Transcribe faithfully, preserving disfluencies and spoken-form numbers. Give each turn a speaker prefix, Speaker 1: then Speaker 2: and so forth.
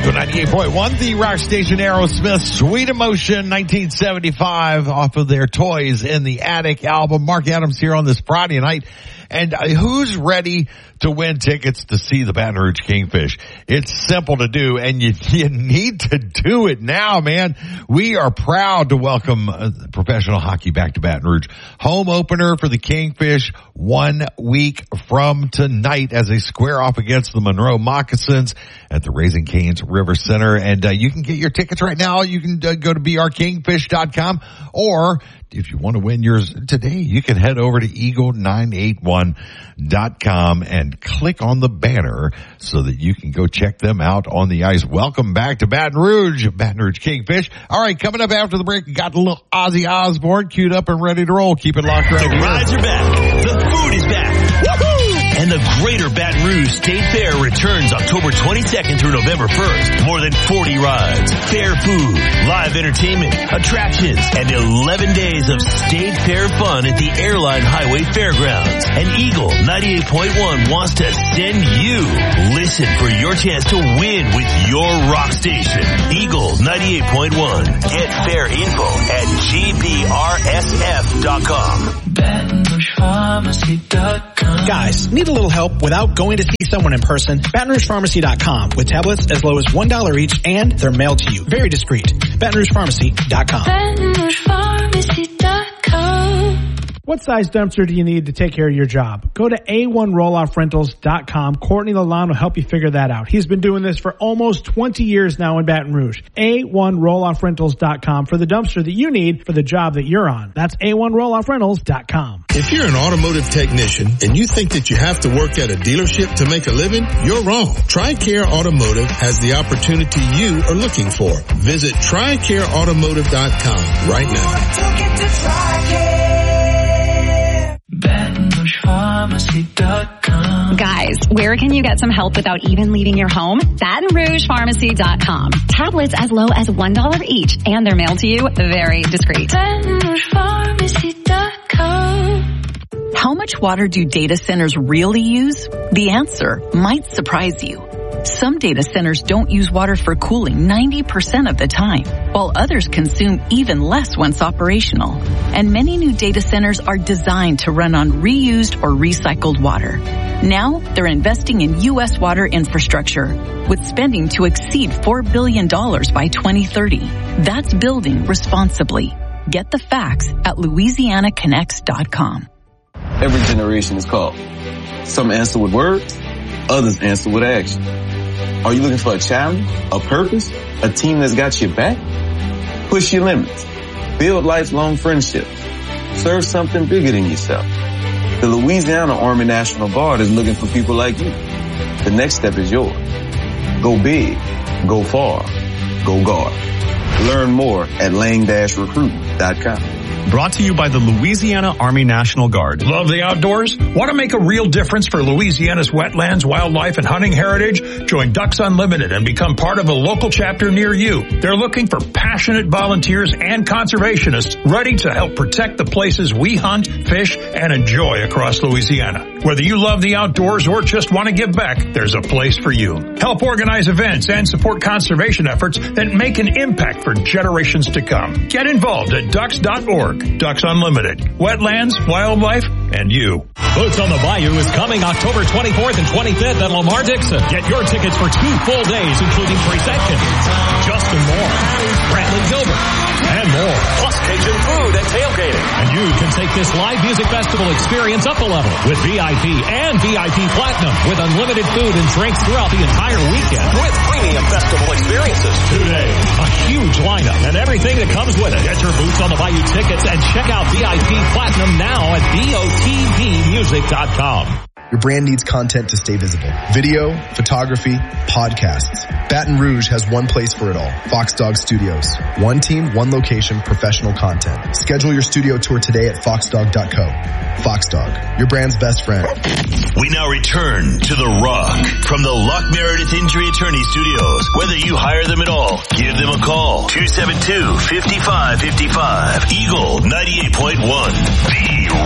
Speaker 1: Eagle ninety-eight point one, the rock station. Aerosmith, Sweet Emotion, nineteen seventy-five, off of their Toys in the Attic album. Mark Adams here on this Friday night. And uh, who's ready to win tickets to see the Baton Rouge Kingfish? It's simple to do, and you, you need to do it now, man. We are proud to welcome uh, professional hockey back to Baton Rouge. Home opener for the Kingfish one week from tonight as they square off against the Monroe Moccasins at the Raising Cane's River Center. And uh, you can get your tickets right now. You can uh, go to b r kingfish dot com, or if you want to win yours today, you can head over to eagle nine eight one dot com and click on the banner so that you can go check them out on the ice. Welcome back to Baton Rouge, Baton Rouge Kingfish. All right, coming up after the break, we got a little Ozzy Osbourne queued up and ready to roll. Keep it locked right
Speaker 2: The
Speaker 1: here.
Speaker 2: rides are back. The food is back. Woohoo! And the Greater Baton Rouge State Fair returns October twenty-second through November first. More than forty rides, fair food, live entertainment, attractions, and eleven days of State Fair fun at the Airline Highway Fairgrounds. And Eagle ninety-eight point one wants to send you. Listen for your chance to win with your rock station. Eagle ninety-eight point one. Get fair info at g b r s f dot com.
Speaker 3: Baton Rouge Pharmacy dot com.
Speaker 4: Guys, need a little help without going to see someone in person? Baton Rouge Pharmacy dot com with tablets as low as one dollar each, and they're mailed to you. Very discreet. Baton Rouge Pharmacy dot com.
Speaker 3: Baton Rouge Pharmacy dot com.
Speaker 5: What size dumpster do you need to take care of your job? Go to a one roll off rentals dot com. Courtney Lalonde will help you figure that out. He's been doing this for almost twenty years now in Baton Rouge. a one roll off rentals dot com for the dumpster that you need for the job that you're on. That's a one roll off rentals dot com.
Speaker 6: If you're an automotive technician and you think that you have to work at a dealership to make a living, you're wrong. TRICARE Automotive has the opportunity you are looking for. Visit tri care automotive dot com right now.
Speaker 3: Baton Rouge Pharmacy dot com.
Speaker 7: Guys, where can you get some help without even leaving your home? Baton Rouge Pharmacy dot com. Tablets as low as one dollar each, and they're mailed to you very discreet.
Speaker 3: Baton Rouge Pharmacy dot com.
Speaker 8: How much water do data centers really use? The answer might surprise you. Some data centers don't use water for cooling ninety percent of the time, while others consume even less once operational. And many new data centers are designed to run on reused or recycled water. Now, they're investing in U S water infrastructure, with spending to exceed four billion dollars by twenty thirty. That's building responsibly. Get the facts at louisiana connects dot com.
Speaker 9: Every generation is called. Some answer with words, others answer with action. Are you looking for a challenge, a purpose, a team that's got your back? Push your limits. Build lifelong friendships. Serve something bigger than yourself. The Louisiana Army National Guard is looking for people like you. The next step is yours. Go big, go far, go guard. Learn more at lang dash recruit dot com.
Speaker 10: Brought to you by the Louisiana Army National Guard.
Speaker 11: Love the outdoors? Want to make a real difference for Louisiana's wetlands, wildlife, and hunting heritage? Join Ducks Unlimited and become part of a local chapter near you. They're looking for passionate volunteers and conservationists ready to help protect the places we hunt, fish, and enjoy across Louisiana. Whether you love the outdoors or just want to give back, there's a place for you. Help organize events and support conservation efforts that make an impact for generations to come. Get involved at ducks dot org. Ducks Unlimited. Wetlands, wildlife, and you.
Speaker 12: Boots on the Bayou is coming October twenty-fourth and twenty-fifth at Lamar Dixon. Get your tickets for two full days, including Presection, Justin Moore, Brantley Gilbert, and more.
Speaker 2: Plus Cajun food and tailgating.
Speaker 12: And you can take this live music festival experience up a level with V I P and V I P Platinum with unlimited food and drinks throughout the entire weekend.
Speaker 2: With premium festival experiences.
Speaker 12: Today, a huge lineup and everything that comes with it. Get your Boots on the Bayou tickets and check out V I P Platinum now at B O T V music dot com.
Speaker 13: Your brand needs content to stay visible. Video, photography, podcasts. Baton Rouge has one place for it all. Fox Dog Studios. One team, one location, professional content. Schedule your studio tour today at fox dog dot co. Fox Dog, your brand's best friend.
Speaker 2: We now return to The Rock from the Luck Meredith Injury Attorney Studios. Whether you hire them at all, give them a call. two seven two, five five five five. Eagle ninety-eight point one. The